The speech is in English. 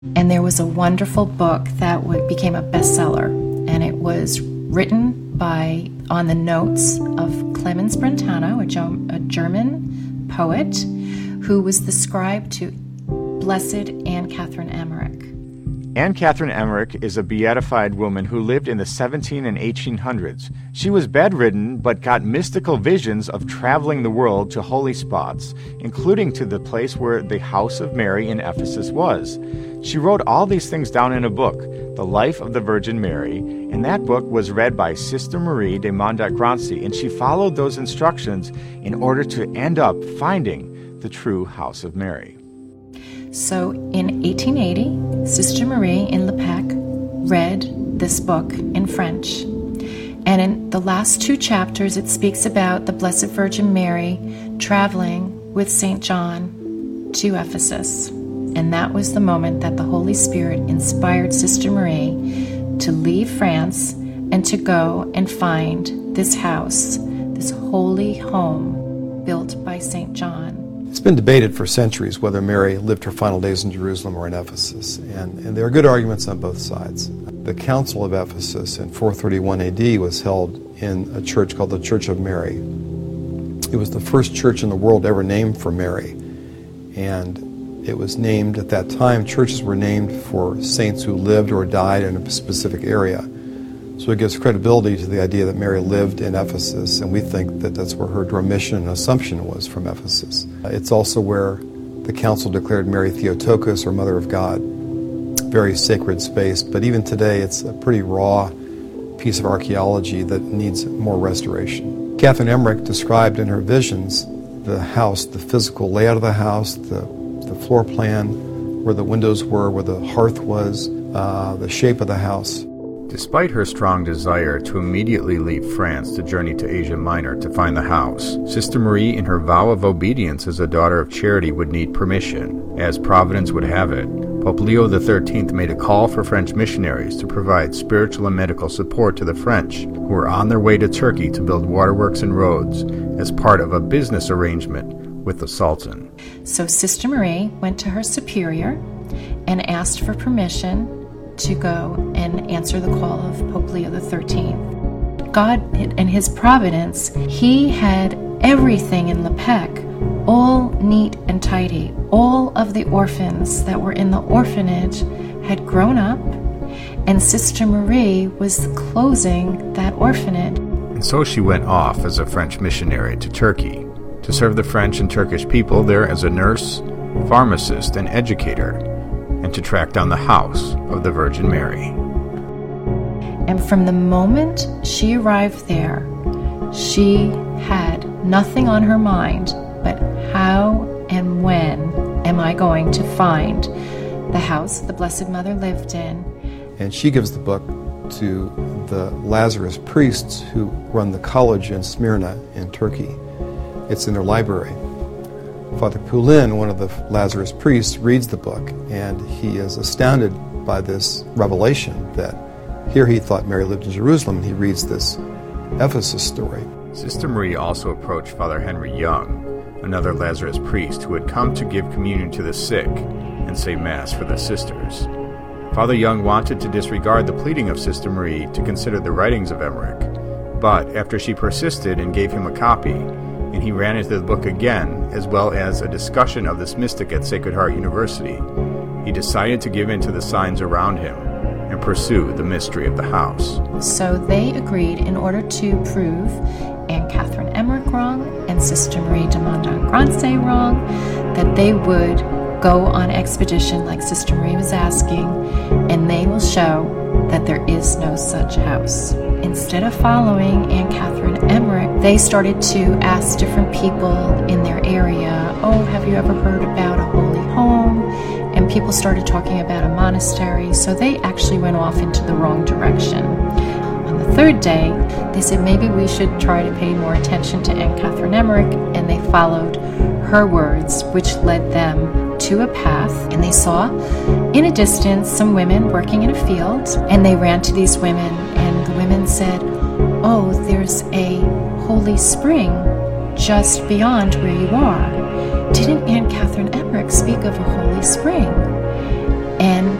And there was a wonderful book that became a bestseller, and it was written on the notes of Clemens Brentano, a German poet, who was the scribe to Blessed Anne Catherine Emmerich. Anne Catherine Emmerich is a beatified woman who lived in the 17 and 1800s. She was bedridden but got mystical visions of traveling the world to holy spots, including to the place where the House of Mary in Ephesus was. She wrote all these things down in a book, The Life of the Virgin Mary, and that book was read by Sister Marie de Montgrancy, and she followed those instructions in order to end up finding the true House of Mary. So in 1880, Sister Marie in Le Pec read this book in French. And in the last 2 chapters, it speaks about the Blessed Virgin Mary traveling with St. John to Ephesus. And that was the moment that the Holy Spirit inspired Sister Marie to leave France and to go and find this house, this holy home built by St. John. It's been debated for centuries whether Mary lived her final days in Jerusalem or in Ephesus, and there are good arguments on both sides. The Council of Ephesus in 431 AD was held in a church called the Church of Mary. It was the first church in the world ever named for Mary, and it was named at that time, churches were named for saints who lived or died in a specific area. So it gives credibility to the idea that Mary lived in Ephesus, and we think that that's where her Dormition and Assumption was, from Ephesus. It's also where the council declared Mary Theotokos, or Mother of God. Very sacred space, but even today it's a pretty raw piece of archaeology that needs more restoration. Catherine Emmerich described in her visions the house, the physical layout of the house, the floor plan, where the windows were, where the hearth was, the shape of the house. Despite her strong desire to immediately leave France to journey to Asia Minor to find the house, Sister Marie, in her vow of obedience as a daughter of charity, would need permission. As Providence would have it, Pope Leo XIII made a call for French missionaries to provide spiritual and medical support to the French, who were on their way to Turkey to build waterworks and roads as part of a business arrangement with the Sultan. So Sister Marie went to her superior and asked for permission to go and answer the call of Pope Leo XIII. God, in his providence, he had everything in Le Pec all neat and tidy. All of the orphans that were in the orphanage had grown up, and Sister Marie was closing that orphanage. And so she went off as a French missionary to Turkey to serve the French and Turkish people there as a nurse, pharmacist, and educator, and to track down the house of the Virgin Mary. And from the moment she arrived there, she had nothing on her mind but how and when am I going to find the house the Blessed Mother lived in. And she gives the book to the Lazarus priests who run the college in Smyrna in Turkey. It's in their library. Father Poulin, one of the Lazarus priests, reads the book, and he is astounded by this revelation that here he thought Mary lived in Jerusalem, and he reads this Ephesus story. Sister Marie also approached Father Henry Young, another Lazarus priest who had come to give communion to the sick and say Mass for the sisters. Father Young wanted to disregard the pleading of Sister Marie to consider the writings of Emmerich, but after she persisted and gave him a copy, and he ran into the book again, as well as a discussion of this mystic at Sacred Heart University, he decided to give in to the signs around him and pursue the mystery of the house. So they agreed, in order to prove Anne Catherine Emmerich wrong and Sister Marie de Montgrancy wrong, that they would go on expedition like Sister Marie was asking, and they will show that there is no such house. Instead of following Anne Catherine Emmerich, they started to ask different people in their area, oh, have you ever heard about a holy home? And people started talking about a monastery, so they actually went off into the wrong direction. On the third day, they said maybe we should try to pay more attention to Anne Catherine Emmerich, and they followed her words, which led them to a path, and they saw in a distance some women working in a field, and they ran to these women, and the women said, oh, there's a holy spring just beyond where you are. Didn't Anne Catherine Emmerich speak of a holy spring? and